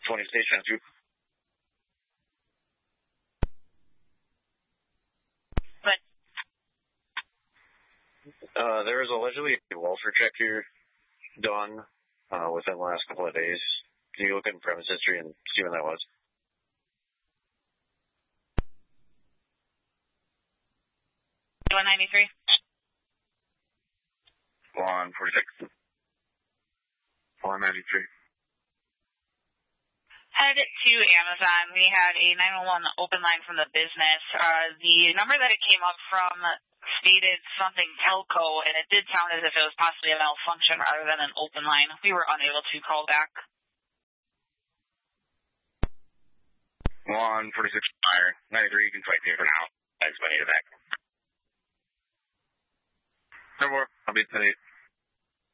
20 station 2. But there was allegedly a welfare check here done within the last couple of days. Can you look in premise history and see when that was? 193. 146. 193. Head to Amazon. We had a 911 open line from the business. The number that it came up from stated something telco, and it did sound as if it was possibly a malfunction rather than an open line. We were unable to call back. 146 fire. 93, you can fight me for now. Thanks, I need it back. No more. I'll be today.